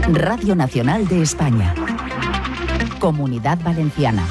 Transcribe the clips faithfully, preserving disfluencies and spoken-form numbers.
Radio Nacional de España. Comunidad Valenciana.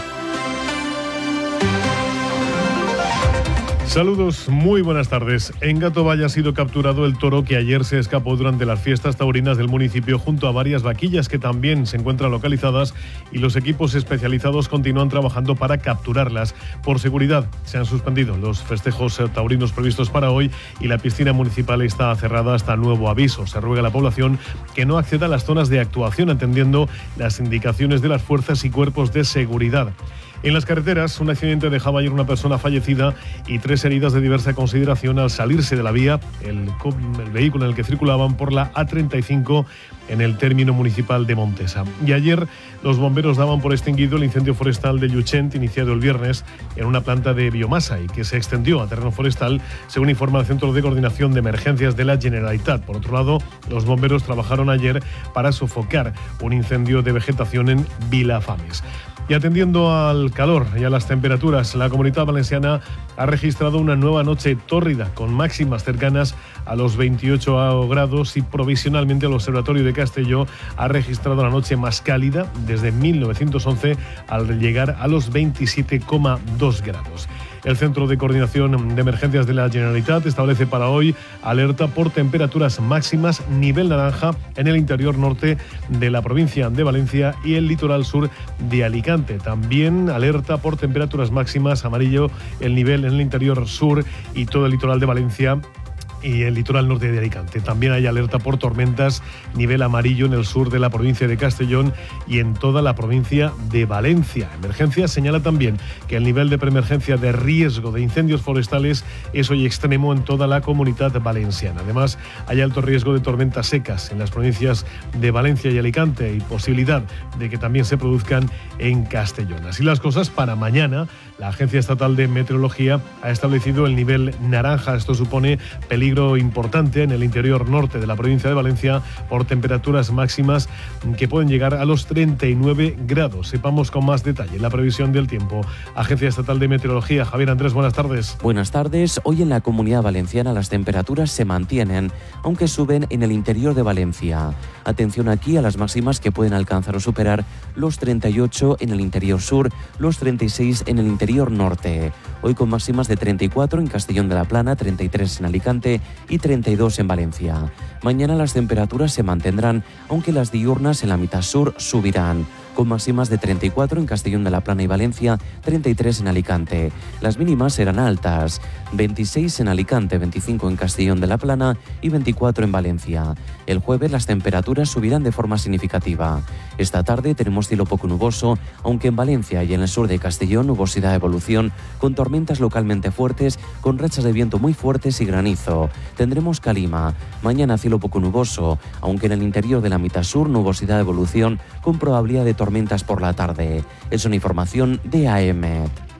Saludos, muy buenas tardes. En Gato Valle ha sido capturado el toro que ayer se escapó durante las fiestas taurinas del municipio junto a varias vaquillas que también se encuentran localizadas y los equipos especializados continúan trabajando para capturarlas. Por seguridad se han suspendido los festejos taurinos previstos para hoy y la piscina municipal está cerrada hasta nuevo aviso. Se ruega a la población que no acceda a las zonas de actuación atendiendo las indicaciones de las fuerzas y cuerpos de seguridad. En las carreteras, un accidente dejaba ayer una persona fallecida y tres heridas de diversa consideración al salirse de la vía el, el vehículo en el que circulaban por la A treinta y cinco en el término municipal de Montesa. Y ayer los bomberos daban por extinguido el incendio forestal de Llutxent, iniciado el viernes en una planta de biomasa y que se extendió a terreno forestal, según informa el Centro de Coordinación de Emergencias de la Generalitat. Por otro lado, los bomberos trabajaron ayer para sofocar un incendio de vegetación en Vilafames. Y atendiendo al calor y a las temperaturas, la Comunidad Valenciana ha registrado una nueva noche tórrida con máximas cercanas a los veintiocho grados y provisionalmente el Observatorio de Castelló ha registrado la noche más cálida desde mil novecientos once al llegar a los veintisiete coma dos grados. El Centro de Coordinación de Emergencias de la Generalitat establece para hoy alerta por temperaturas máximas nivel naranja en el interior norte de la provincia de Valencia y el litoral sur de Alicante. También alerta por temperaturas máximas amarillo el nivel en el interior sur y todo el litoral de Valencia y el litoral norte de Alicante. También hay alerta por tormentas nivel amarillo en el sur de la provincia de Castellón y en toda la provincia de Valencia. Emergencia señala también que el nivel de preemergencia de riesgo de incendios forestales es hoy extremo en toda la Comunidad Valenciana. Además, hay alto riesgo de tormentas secas en las provincias de Valencia y Alicante y posibilidad de que también se produzcan en Castellón. Así las cosas para mañana. La Agencia Estatal de Meteorología ha establecido el nivel naranja. Esto supone peligro importante en el interior norte de la provincia de Valencia por temperaturas máximas que pueden llegar a los treinta y nueve grados. Sepamos con más detalle la previsión del tiempo. Agencia Estatal de Meteorología. Javier Andrés, buenas tardes. Buenas tardes. Hoy en la Comunidad Valenciana las temperaturas se mantienen, aunque suben en el interior de Valencia. Atención aquí a las máximas que pueden alcanzar o superar los treinta y ocho en el interior sur, los treinta y seis en el interior norte. Hoy con máximas de treinta y cuatro en Castellón de la Plana, treinta y tres en Alicante y treinta y dos en Valencia. Mañana las temperaturas se mantendrán, aunque las diurnas en la mitad sur subirán, con máximas de treinta y cuatro en Castellón de la Plana y Valencia, treinta y tres en Alicante. Las mínimas serán altas, veintiséis en Alicante, veinticinco en Castellón de la Plana y veinticuatro en Valencia. El jueves las temperaturas subirán de forma significativa. Esta tarde tenemos cielo poco nuboso, aunque en Valencia y en el sur de Castellón nubosidad de evolución, con tormentas localmente fuertes, con rachas de viento muy fuertes y granizo. Tendremos calima. Mañana cielo poco nuboso, aunque en el interior de la mitad sur nubosidad de evolución, con probabilidad de tormentas por la tarde. Es una información de A E M E T.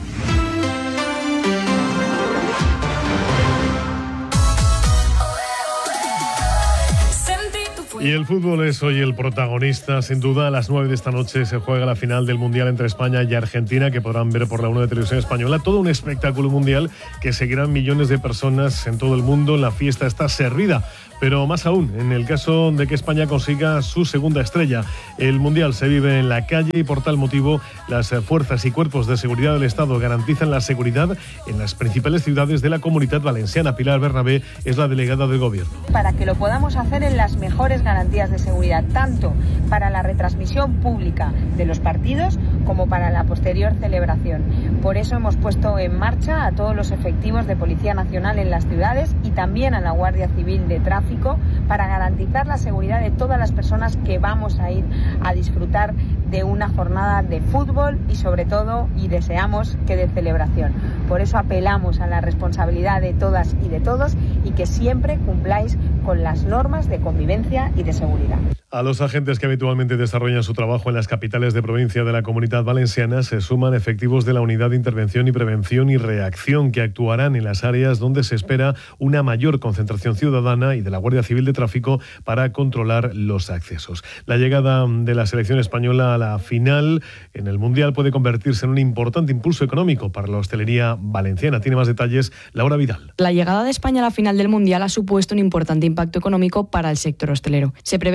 Y el fútbol es hoy el protagonista, sin duda. A las nueve de esta noche se juega la final del Mundial entre España y Argentina, que podrán ver por la uno de Televisión Española. Todo un espectáculo mundial que seguirán millones de personas en todo el mundo. La fiesta está servida. Pero más aún, en el caso de que España consiga su segunda estrella. El Mundial se vive en la calle y por tal motivo las fuerzas y cuerpos de seguridad del Estado garantizan la seguridad en las principales ciudades de la Comunidad Valenciana. Pilar Bernabé es la delegada del Gobierno. Para que lo podamos hacer en las mejores garantías de seguridad, tanto para la retransmisión pública de los partidos como para la posterior celebración. Por eso hemos puesto en marcha a todos los efectivos de Policía Nacional en las ciudades y también a la Guardia Civil de Tráfico para garantizar la seguridad de todas las personas que vamos a ir a disfrutar de una jornada de fútbol y sobre todo, y deseamos, que de celebración. Por eso apelamos a la responsabilidad de todas y de todos y que siempre cumpláis con las normas de convivencia y de seguridad. A los agentes que habitualmente desarrollan su trabajo en las capitales de provincia de la Comunidad Valenciana se suman efectivos de la Unidad de Intervención y Prevención y Reacción que actuarán en las áreas donde se espera una mayor concentración ciudadana y de la Guardia Civil de Tráfico para controlar los accesos. La llegada de la selección española a la final en el Mundial puede convertirse en un importante impulso económico para la hostelería valenciana. Tiene más detalles Laura Vidal. La llegada de España a la final del Mundial ha supuesto un importante impacto económico para el sector hostelero. Se prevé generar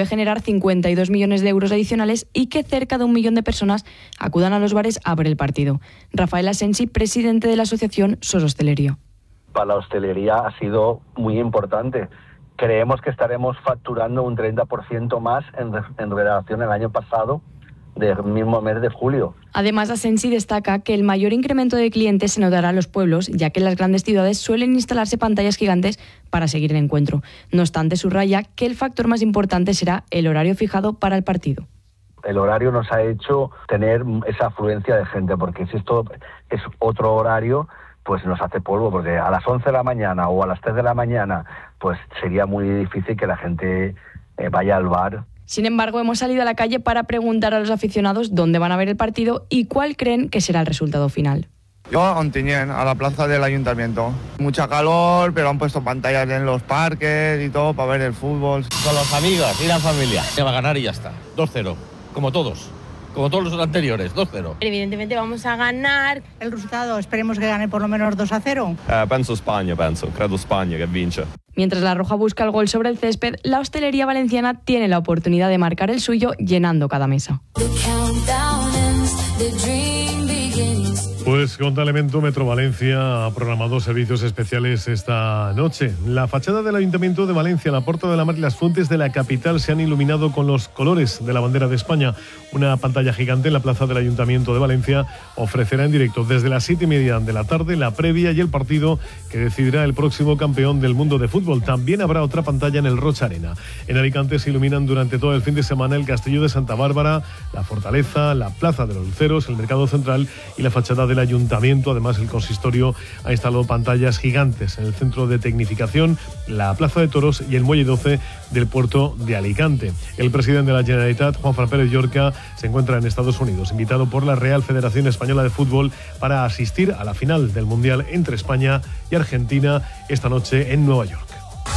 cincuenta y dos millones de euros adicionales y que cerca de un millón de personas acudan a los bares a ver el partido. Rafael Asensi, presidente de la asociación Sosostelerio. Para la hostelería ha sido muy importante. Creemos que estaremos facturando un treinta por ciento más en, en relación al año pasado, del mismo mes de julio. Además, Asensi destaca que el mayor incremento de clientes se notará en los pueblos, ya que en las grandes ciudades suelen instalarse pantallas gigantes para seguir el encuentro. No obstante, subraya que el factor más importante será el horario fijado para el partido. El horario nos ha hecho tener esa afluencia de gente, porque si esto es otro horario, pues nos hace polvo, porque a las once de la mañana o a las tres de la mañana, pues sería muy difícil que la gente eh, vaya al bar. Sin embargo, hemos salido a la calle para preguntar a los aficionados dónde van a ver el partido y cuál creen que será el resultado final. Yo a Ontinyent, a la plaza del ayuntamiento. Mucha calor, pero han puesto pantallas en los parques y todo para ver el fútbol. Con los amigos y la familia. Se va a ganar y ya está. dos cero, como todos. Como todos los anteriores, dos cero. Evidentemente vamos a ganar. El resultado, esperemos que gane por lo menos dos a cero. Uh, penso España, penso. Credo España que vince. Mientras la Roja busca el gol sobre el césped, la hostelería valenciana tiene la oportunidad de marcar el suyo llenando cada mesa. Pues Contalemento Metro Valencia ha programado servicios especiales esta noche. La fachada del Ayuntamiento de Valencia, la Porta de la Mar y las fuentes de la capital se han iluminado con los colores de la bandera de España. Una pantalla gigante en la plaza del Ayuntamiento de Valencia ofrecerá en directo desde las siete y media de la tarde la previa y el partido que decidirá el próximo campeón del mundo de fútbol. También habrá otra pantalla en el Rocha Arena. En Alicante se iluminan durante todo el fin de semana el Castillo de Santa Bárbara, la Fortaleza, la Plaza de los Luceros, el Mercado Central y la fachada del Ayuntamiento. Además, el consistorio ha instalado pantallas gigantes en el centro de tecnificación, la Plaza de Toros y el Muelle doce del puerto de Alicante. El presidente de la Generalitat, Juan Fran Pérez Llorca, se encuentra en Estados Unidos, invitado por la Real Federación Española de Fútbol para asistir a la final del Mundial entre España y Argentina esta noche en Nueva York.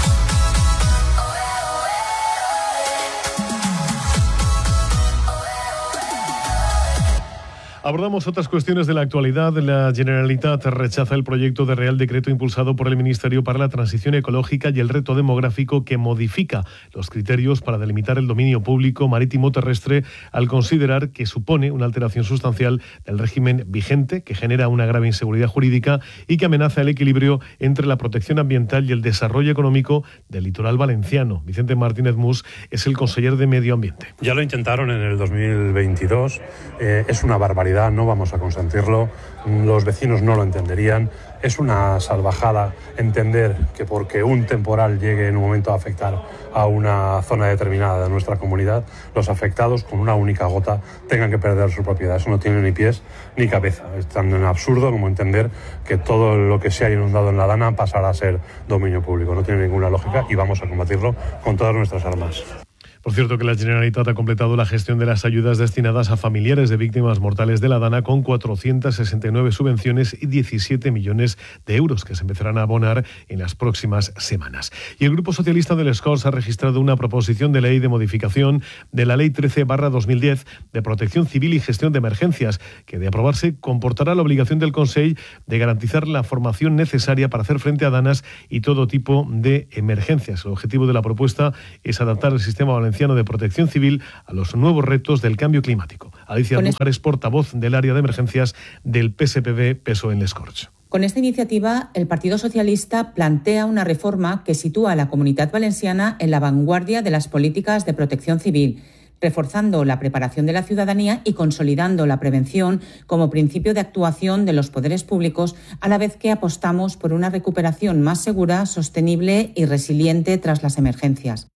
Abordamos otras cuestiones de la actualidad. La Generalitat rechaza el proyecto de Real Decreto impulsado por el Ministerio para la Transición Ecológica y el Reto Demográfico que modifica los criterios para delimitar el dominio público marítimo terrestre al considerar que supone una alteración sustancial del régimen vigente que genera una grave inseguridad jurídica y que amenaza el equilibrio entre la protección ambiental y el desarrollo económico del litoral valenciano. Vicente Martínez Mus es el conseller de Medio Ambiente. Ya lo intentaron en el dos mil veintidós. Eh, es una barbaridad. No vamos a consentirlo, los vecinos no lo entenderían. Es una salvajada entender que porque un temporal llegue en un momento a afectar a una zona determinada de nuestra comunidad, los afectados con una única gota tengan que perder su propiedad. Eso no tiene ni pies ni cabeza. Es tan absurdo como entender que todo lo que se ha inundado en la Dana pasará a ser dominio público. No tiene ninguna lógica y vamos a combatirlo con todas nuestras armas. Por cierto, que la Generalitat ha completado la gestión de las ayudas destinadas a familiares de víctimas mortales de la Dana con cuatrocientas sesenta y nueve subvenciones y diecisiete millones de euros que se empezarán a abonar en las próximas semanas. Y el Grupo Socialista del Escorts ha registrado una proposición de ley de modificación de la Ley trece barra dos mil diez de Protección Civil y Gestión de Emergencias, que de aprobarse comportará la obligación del Consell de garantizar la formación necesaria para hacer frente a danas y todo tipo de emergencias. El objetivo de la propuesta es adaptar el sistema valenciano de protección civil a los nuevos retos del cambio climático. Alicia Andújar es portavoz del área de emergencias del P S P B P S O E en Les Corts. Con esta iniciativa, el Partido Socialista plantea una reforma que sitúa a la Comunitat Valenciana en la vanguardia de las políticas de protección civil, reforzando la preparación de la ciudadanía y consolidando la prevención como principio de actuación de los poderes públicos, a la vez que apostamos por una recuperación más segura, sostenible y resiliente tras las emergencias.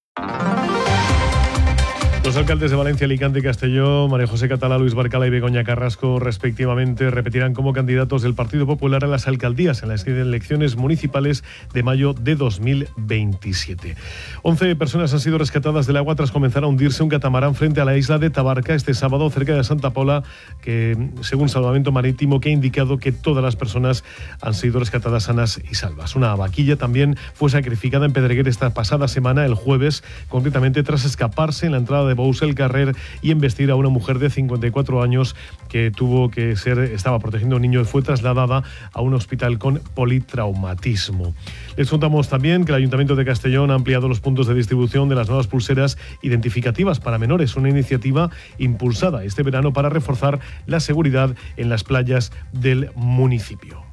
Los alcaldes de Valencia, Alicante y Castelló, María José Catalá, Luis Barcala y Begoña Carrasco, respectivamente, repetirán como candidatos del Partido Popular a las alcaldías en las elecciones municipales de mayo de dos mil veintisiete. Once personas han sido rescatadas del agua tras comenzar a hundirse un catamarán frente a la isla de Tabarca este sábado, cerca de Santa Pola, que, según Salvamento Marítimo, que ha indicado que todas las personas han sido rescatadas sanas y salvas. Una vaquilla también fue sacrificada en Pedreguer esta pasada semana, el jueves, concretamente tras escaparse en la entrada de de Bous-el-Carrer y embestir a una mujer de cincuenta y cuatro años que tuvo que ser, estaba protegiendo a un niño y fue trasladada a un hospital con politraumatismo. Les contamos también que el Ayuntamiento de Castellón ha ampliado los puntos de distribución de las nuevas pulseras identificativas para menores, una iniciativa impulsada este verano para reforzar la seguridad en las playas del municipio.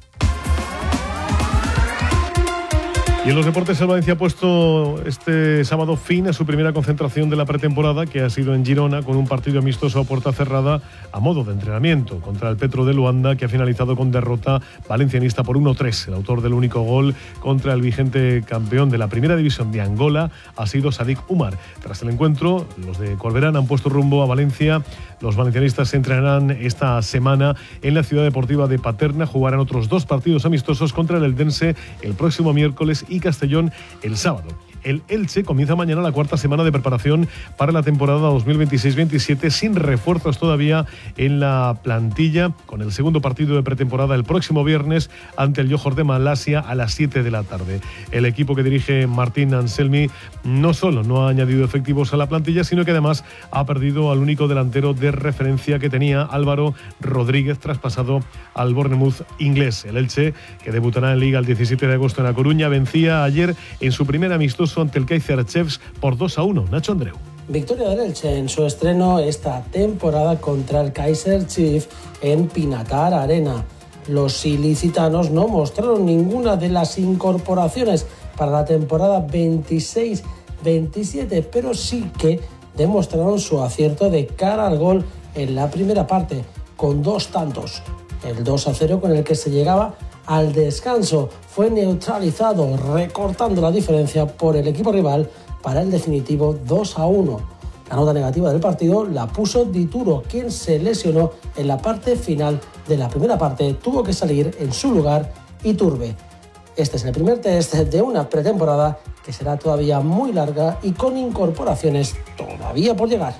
Y en los deportes, el Valencia ha puesto este sábado fin a su primera concentración de la pretemporada, que ha sido en Girona, con un partido amistoso a puerta cerrada a modo de entrenamiento contra el Petro de Luanda, que ha finalizado con derrota valencianista por uno tres. El autor del único gol contra el vigente campeón de la primera división de Angola ha sido Sadik Umar. Tras el encuentro, los de Corberán han puesto rumbo a Valencia. Los valencianistas se entrenarán esta semana en la ciudad deportiva de Paterna. Jugarán otros dos partidos amistosos contra el Eldense el próximo miércoles y Castellón el sábado. El Elche comienza mañana la cuarta semana de preparación para la temporada dos mil veintiséis veintisiete sin refuerzos todavía en la plantilla, con el segundo partido de pretemporada el próximo viernes ante el Johor de Malasia a las siete de la tarde. El equipo que dirige Martín Anselmi no solo no ha añadido efectivos a la plantilla, sino que además ha perdido al único delantero de referencia que tenía, Álvaro Rodríguez, traspasado al Bournemouth inglés. El Elche, que debutará en Liga el diecisiete de agosto en A Coruña, vencía ayer en su primer amistoso ante el Kaiserchiefs por dos a uno. Nacho Andreu. Victoria del Elche en su estreno esta temporada contra el Kaiserchiefs en Pinatar Arena. Los ilicitanos no mostraron ninguna de las incorporaciones para la temporada veintiséis veintisiete, pero sí que demostraron su acierto de cara al gol en la primera parte, con dos tantos. El dos a cero con el que se llegaba al descanso fue neutralizado, recortando la diferencia por el equipo rival para el definitivo dos a uno. La nota negativa del partido la puso Dituro, quien se lesionó en la parte final de la primera parte. Tuvo que salir en su lugar Iturbe. Este es el primer test de una pretemporada que será todavía muy larga y con incorporaciones todavía por llegar.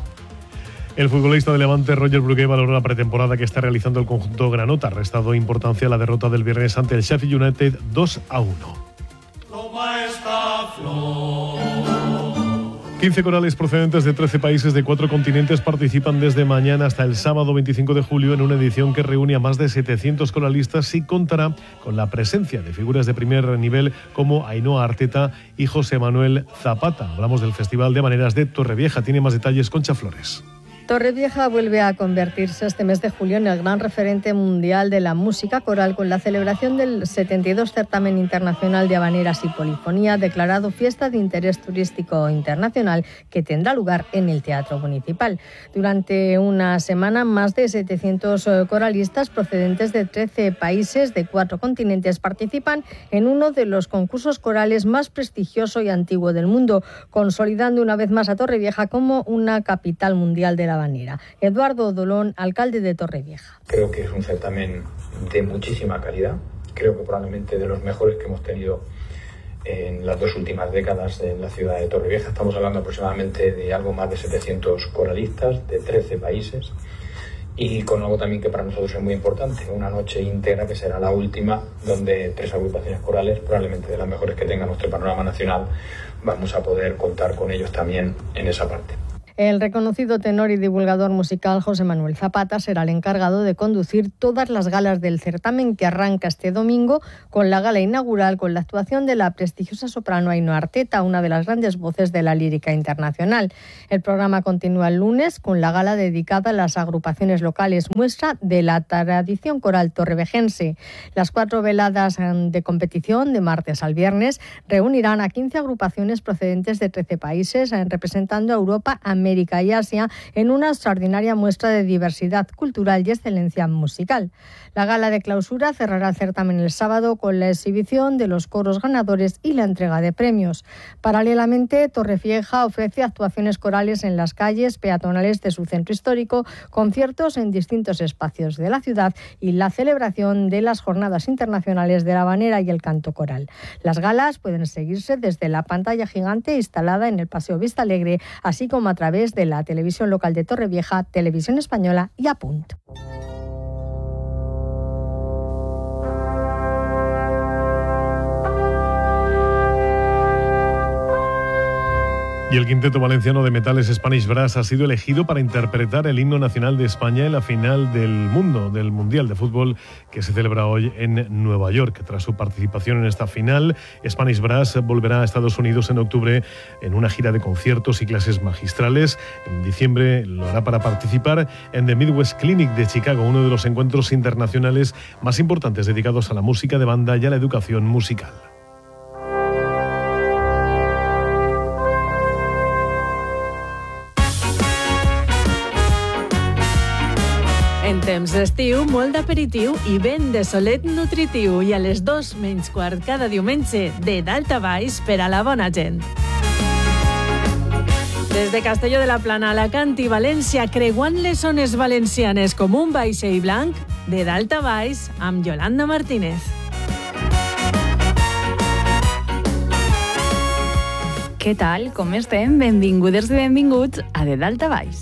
El futbolista de Levante, Roger Brugué, valoró la pretemporada que está realizando el conjunto granota. Ha restado importancia a la derrota del viernes ante el Sheffield United dos a uno. quince corales procedentes de trece países de cuatro continentes participan desde mañana hasta el sábado veinticinco de julio en una edición que reúne a más de setecientos coralistas y contará con la presencia de figuras de primer nivel como Ainhoa Arteta y José Manuel Zapata. Hablamos del Festival de Habaneras de Torrevieja. Tiene más detalles Concha Flores. Torrevieja vuelve a convertirse este mes de julio en el gran referente mundial de la música coral con la celebración del setenta y dos Certamen Internacional de Habaneras y Polifonía, declarado Fiesta de Interés Turístico Internacional, que tendrá lugar en el Teatro Municipal. Durante una semana, más de setecientos coralistas procedentes de trece países de cuatro continentes participan en uno de los concursos corales más prestigioso y antiguo del mundo, consolidando una vez más a Torrevieja como una capital mundial de la habanera. Eduardo Dolón, alcalde de Torrevieja. Creo que es un certamen de muchísima calidad, creo que probablemente de los mejores que hemos tenido en las dos últimas décadas en la ciudad de Torrevieja. Estamos hablando aproximadamente de algo más de setecientos coralistas de trece países y con algo también que para nosotros es muy importante, una noche íntegra que será la última, donde tres agrupaciones corales, probablemente de las mejores que tenga nuestro panorama nacional, vamos a poder contar con ellos también en esa parte. El reconocido tenor y divulgador musical José Manuel Zapata será el encargado de conducir todas las galas del certamen, que arranca este domingo con la gala inaugural con la actuación de la prestigiosa soprano Ainhoa Arteta, una de las grandes voces de la lírica internacional. El programa continúa el lunes con la gala dedicada a las agrupaciones locales, muestra de la tradición coral torrevejense. Las cuatro veladas de competición, de martes al viernes, reunirán a quince agrupaciones procedentes de trece países, representando a Europa, América América y Asia en una extraordinaria muestra de diversidad cultural y excelencia musical. La gala de clausura cerrará el certamen el sábado con la exhibición de los coros ganadores y la entrega de premios. Paralelamente, Torrevieja ofrece actuaciones corales en las calles peatonales de su centro histórico, conciertos en distintos espacios de la ciudad y la celebración de las Jornadas Internacionales de la Habanera y el Canto Coral. Las galas pueden seguirse desde la pantalla gigante instalada en el Paseo Vista Alegre, así como a través de la televisión local de Torrevieja, Televisión Española y Apunt. Y el quinteto valenciano de metales Spanish Brass ha sido elegido para interpretar el himno nacional de España en la final del mundo, del Mundial de Fútbol que se celebra hoy en Nueva York. Tras su participación en esta final, Spanish Brass volverá a Estados Unidos en octubre en una gira de conciertos y clases magistrales. En diciembre lo hará para participar en The Midwest Clinic de Chicago, uno de los encuentros internacionales más importantes dedicados a la música de banda y a la educación musical. En temps d'estiu, molt d'aperitiu i vent de solet nutritiu. I a les dos menys quart cada diumenge, de dalt a baix per a la bona gent. Des de Castelló de la Plana, Alacant i València, creuant les zones valencianes com un vaixell blanc, de dalt a baix, amb Yolanda Martínez. Què tal? Com estem? Benvingudes i benvinguts a De Dalt a Baix.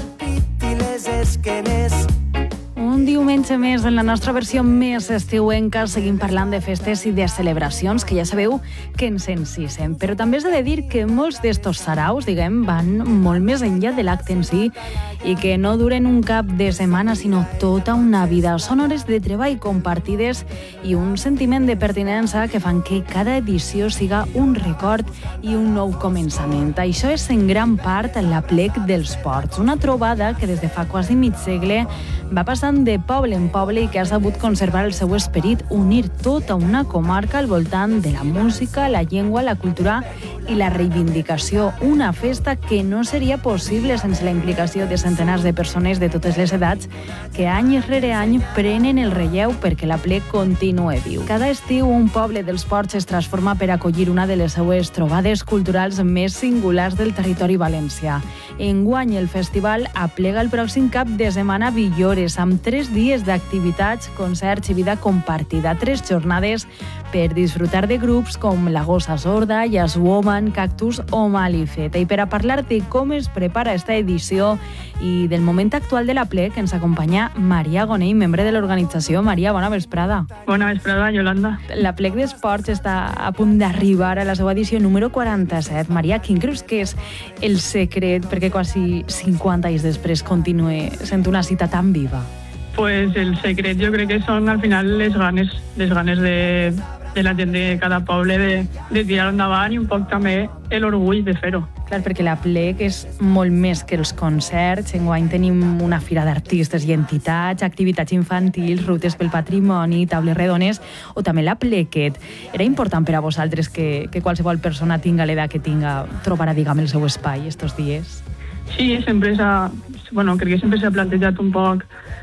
Un diumenge més en la nostra versió més estiuenca seguim parlant de festes i de celebracions que ja sabeu que ens encisen. Però també s'ha de dir que molts d'estos saraus, diguem, van molt més enllà de l'acte en si i que no duren un cap de setmana, sinó tota una vida. Són hores de treball compartides i un sentiment de pertinença que fan que cada edició siga un record i un nou començament. Això és en gran part l'Aplec dels Ports, una trobada que des de fa quasi mig segle va passant de poble en poble i que ha sabut conservar el seu esperit, unir tota una comarca al voltant de la música, la llengua, la cultura i la reivindicació. Una festa que no seria possible sense la implicació de centenars de persones de totes les edats que any rere any prenen el relleu perquè l'Aplec continue viu. Cada estiu un poble dels Ports es transforma per acollir una de les seues trobades culturals més singulars del territori valencià. Enguany el festival aplega el pròxim cap de setmana Villores amb tres dies d'activitats, concerts i vida compartida. Tres jornades per disfrutar de grups com La Gossa Sorda, Jazz Woman, Cactus o Malifeta. I per a parlar de com es prepara esta edició i del moment actual de l'Aplec ens acompanya Maria Gonell, membre de l'organització. Maria, bona vesprada. Bona vesprada, Yolanda. L'Aplec d'Esports està a punt d'arribar a la seva edició número quaranta-set. Maria, quin creus que és el secret perquè quasi cinquanta anys després continue sent una cita tan viva? Pues el secret jo crec que són al final les ganes, les ganes de, de la gent de cada poble de, de tirar endavant i un poc també l'orgull de fer-ho. Clar, perquè l'Aplec és molt més que els concerts. Enguany tenim una fira d'artistes i entitats, activitats infantils, rutes pel patrimoni, taules redones o també l'Aplequet. Era important per a vosaltres que, que qualsevol persona tinga l'edat que tinga trobarà, diguem, el seu espai estos dies? Sí, sempre s'ha, bueno, crec que sempre s'ha plantejat un poc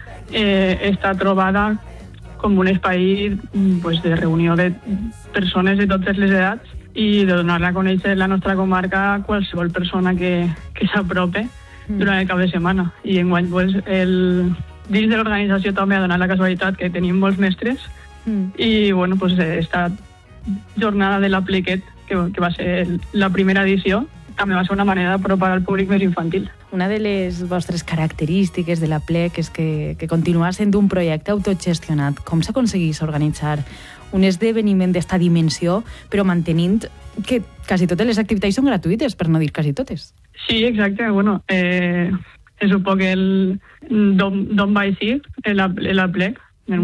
eh, esta trobada com un espai pues, de reunió de persones de totes les edats i de donar-la a conèixer la nostra comarca a qualsevol persona que, que s'aprope mm. durant el cap de setmana. I enguany, pues, el, dins de l'organització també ha donat la casualitat que tenim molts mestres mm. i, bueno, pues, esta jornada de l'Aplequet, que, que va ser la primera edició, també va ser una manera d'apropar al públic més infantil. Una de les vostres característiques de l'Aplec és que, que continua sent un projecte autogestionat. Com s'aconsegueix organitzar un esdeveniment d'esta dimensió, però mantenint que quasi totes les activitats són gratuïtes, per no dir quasi totes? Sí, exacte. Bueno, eh, és un poc el d'on va així l'Aplec.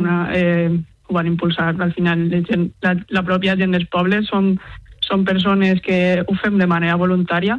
Eh, ho van impulsar al final la, la pròpia gent dels pobles. Som Són persones que ho fem de manera voluntària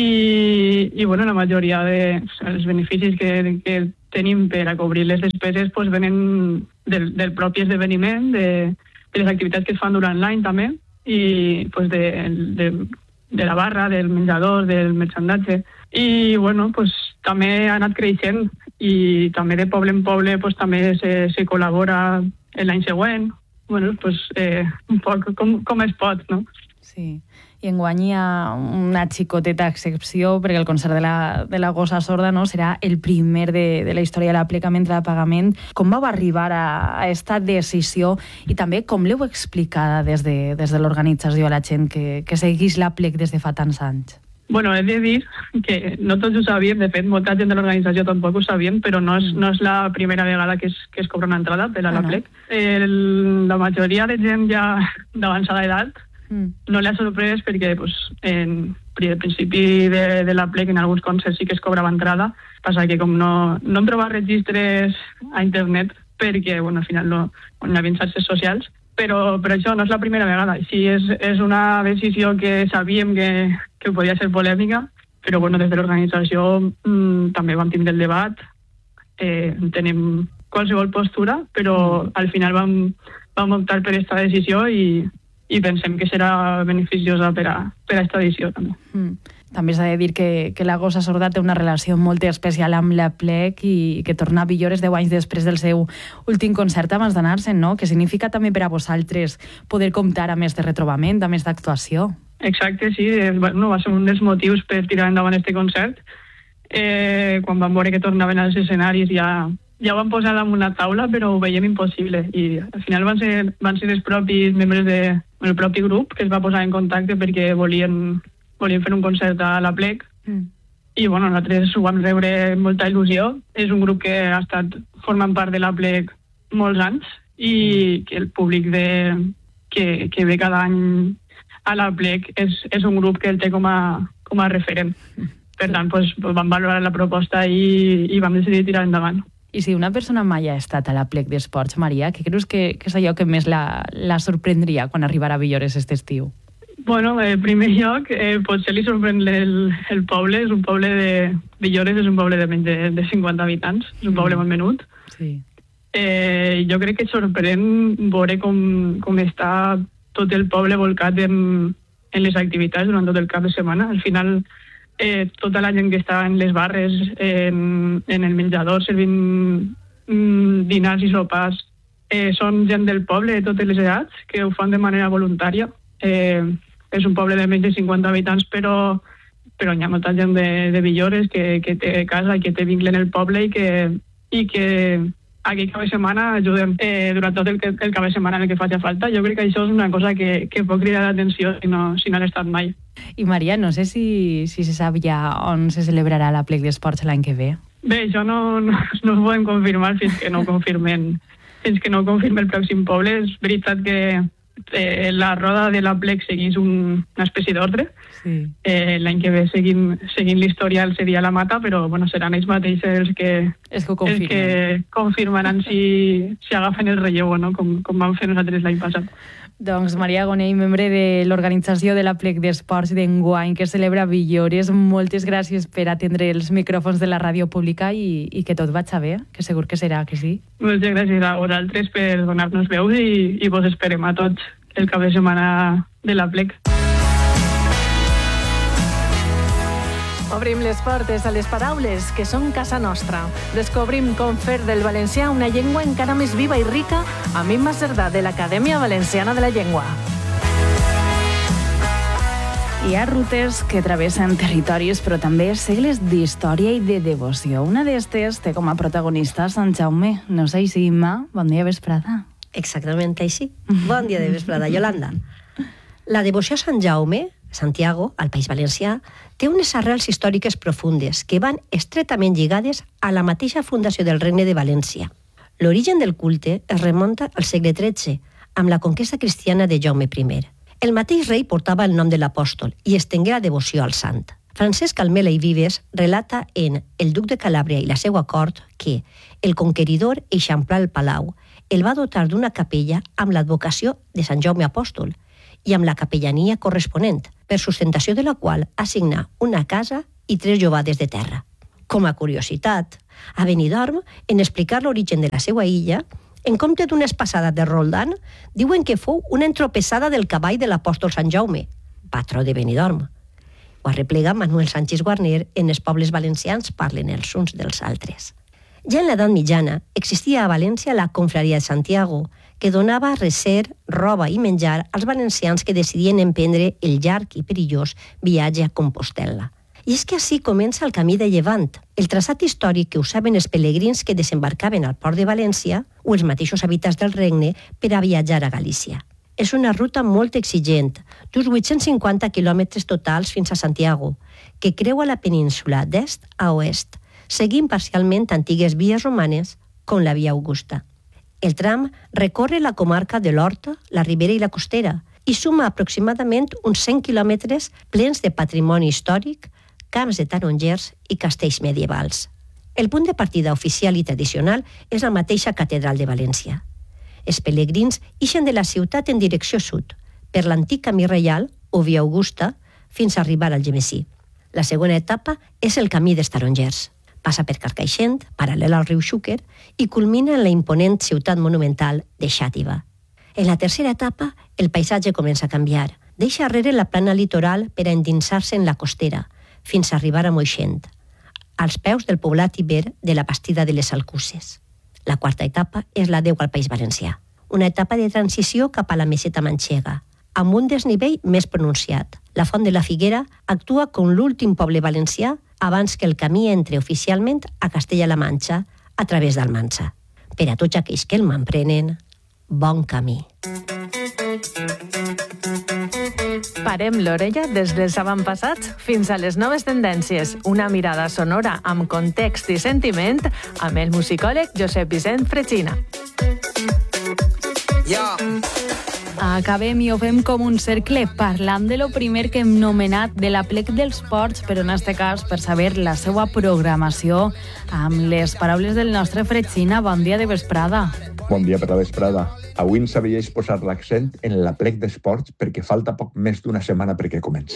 i, i bueno, la majoria dels de, beneficis que, que tenim per a cobrir les despeses pues, venen del, del propi esdeveniment, de, de les activitats que es fan durant l'any també i pues, de, de, de la barra, del menjador, del merchandatge. I bueno, pues, també ha anat creixent i també de poble en poble pues, també se, se col·labora l'any següent. Bueno, pues, eh, un poc com, com es pot, no? Sí, i enguany hi ha una xicoteta excepció perquè el concert de la, de la Gossa Sorda no, serà el primer de, de la història de l'aplicament de pagament. Com vau arribar a, a esta decisió i també com l'heu explicada des de, des de l'organització a la gent que, que segueix l'Aplec des de fa tants anys? Bueno, he de dir que no tots ho sabíem, de fet, molta gent de l'organització tampoc ho sabien, però no és, no és la primera vegada que es, que es cobra una entrada per a l'Aplec. Ah, no? El, la majoria de gent ja d'avançada edat Mm. no l'ha sorprès perquè pues, en, al principi de, de l'Aplec en alguns concerts sí que es cobrava entrada, passa que com no, no hem trobat registres a internet perquè bueno, al final no, no hi havia xarxes socials, però, però això no és la primera vegada. Sí, és, és una decisió que sabíem que, que podia ser polèmica, però bueno, des de l'organització mmm, també vam tindre el debat, eh, tenim qualsevol postura, però mm. al final vam, vam optar per aquesta decisió i, i pensem que serà beneficiosa per a, per a esta edició també. Mm. També s'ha de dir que, que la Gossa Sorda té una relació molt especial amb l'Aplec i que torna a Villores deu anys després del seu últim concert abans d'anar-se'n, no? Que significa també per a vosaltres poder comptar a més de retrobament, a més d'actuació. Exacte, sí. Bueno, va ser un dels motius per tirar endavant este concert. Eh, quan vam veure que tornaven als escenaris ja, ja ho van posar damunt una taula, però ho veiem impossible. I al final van ser, van ser els propis membres del de, propi grup que es va posar en contacte perquè volien... volíem fer un concert a l'Aplec mm. i bueno, nosaltres ho vam rebre amb molta il·lusió. És un grup que ha estat formant part de l'Aplec molts anys i que el públic de, que, que ve cada any a l'Aplec és, és un grup que el té com a, com a referent. Per tant, pues, vam valorar la proposta i, i vam decidir tirar endavant. I si una persona mai ha estat a l'Aplec d'Esports, Maria, què creus que, que és allò que més la, la sorprendria quan arribarà a Villores aquest estiu? Bueno, en primer lloc, eh, potser li sorprèn el, el poble. És un poble de... Villores és un poble de menys de, de cinquanta habitants. És un poble mm. molt menut. Sí. Eh, jo crec que sorprèn veure com, com està tot el poble volcat en, en les activitats durant tot el cap de setmana. Al final, eh, tota la gent que està en les barres, en, en el menjador, servint mm, dinars i sopars, eh, són gent del poble de totes les edats que ho fan de manera voluntària. Eh, és un poble de menys de cinquanta habitants, però, però hi ha molta gent de, de Villores que, que té casa i que té vincle en el poble i que, i que aquell cap de setmana ajudem eh, durant tot el, el cap de setmana en el que faci falta. Jo crec que això és una cosa que, que pot cridar l'atenció si no, si no han estat mai. I Maria, no sé si, si se sap ja on se celebrarà l'Aplec d'Esports l'any que ve. Bé, això no, no, no ho podem confirmar fins que no confirmen, fins que no confirme el pròxim poble. És veritat que Eh, la roda de l'Aplec seguís un, una espècie d'ordre. Sí. Eh, l'any que ve seguint, seguint l'historial seria la Mata, però bueno, seran ells mateixos els que, els que, els que confirmaran si, si agafen el relleu o no, com, com vam fer nosaltres l'any passat. Doncs Maria Gonell, membre de l'organització de l'Aplec d'Esports d'enguany que celebra Villores, moltes gràcies per atendre els micròfons de la ràdio pública i, i que tot vagi bé, que segur que serà que sí. Moltes gràcies a vosaltres per donar-nos veus i, i vos esperem a tots el cap de setmana de l'Aplec. Obrim les portes a les paraules que són casa nostra. Descobrim com fer del valencià una llengua encara més viva i rica amb Imma Cerdà de l'Acadèmia Valenciana de la Llengua. Hi ha rutes que travessen territoris, però també segles d'història i de devoció. Una d'estes té com a protagonista Sant Jaume. No sé si, Imma, bon dia, vesprada. Exactament així. Bon dia de vesprada, Yolanda. La devoció a Sant Jaume, Santiago, al País Valencià, té unes arrels històriques profundes que van estretament lligades a la mateixa fundació del Regne de València. L'origen del culte es remunta al segle tretze, amb la conquesta cristiana de Jaume I. El mateix rei portava el nom de l'apòstol i estengué la devoció al sant. Francesc Almela i Vives relata en El duc de Calàbria i la seua cort que el conqueridor eixamplà el palau, el va dotar d'una capella amb l'advocació de Sant Jaume Apòstol i amb la capellania corresponent, per sustentació de la qual assigna una casa i tres jovades de terra. Com a curiositat, a Benidorm, en explicar l'origen de la seva illa, en compte d'una espassada de Roldán, diuen que fou una entropessada del cavall de l'apòstol Sant Jaume, patró de Benidorm. Ho arreplega Manuel Sánchez Guarner en Els pobles valencians parlen els uns dels altres. Ja en l'edat mitjana existia a València la confraria de Santiago, que donava recer, roba i menjar als valencians que decidien emprendre el llarg i perillós viatge a Compostel·la. I és que així comença el camí de Llevant, el traçat històric que usaven els pelegrins que desembarcaven al port de València o els mateixos habitants del regne per a viatjar a Galícia. És una ruta molt exigent, d'uns vuit-cents cinquanta quilòmetres totals fins a Santiago, que creua la península d'est a oest, seguint parcialment antigues vies romanes com la Via Augusta. El tram recorre la comarca de l'Horta, la Ribera i la Costera i suma aproximadament uns cent quilòmetres plens de patrimoni històric, camps de tarongers i castells medievals. El punt de partida oficial i tradicional és la mateixa catedral de València. Els pelegrins ixen de la ciutat en direcció sud, per l'antic camí reial, o via Augusta, fins a arribar al Gemesí. La segona etapa és el camí dels tarongers. Passa per Carcaixent, paral·lel al riu Xúquer, i culmina en la imponent ciutat monumental de Xàtiva. En la tercera etapa, el paisatge comença a canviar. Deixa arrere la plana litoral per a endinsar-se en la costera, fins a arribar a Moixent, als peus del poblat iber de la Bastida de les Alcuses. La quarta etapa és la deu al País Valencià, una etapa de transició cap a la meseta manxega, amb un desnivell més pronunciat. La Font de la Figuera actua com l'últim poble valencià abans que el camí entre oficialment a Castella-La Manxa a través d'Almansa. Per a tots aquells que el m'emprenen, bon camí. Parem l'orella des dels avantpassats fins a les noves tendències. Una mirada sonora amb context i sentiment amb el musicòleg Josep Vicent Fregina. Acabem i ho fem com un cercle, parlant de lo primer que hem nomenat de la plec dels ports, però en este cas per saber la seva programació amb les paraules del nostre Fregina. Bon dia de vesprada. Bon dia per la vesprada. Avui ens havia posar l'accent en la plec d'esports perquè falta poc més d'una setmana perquè comenci.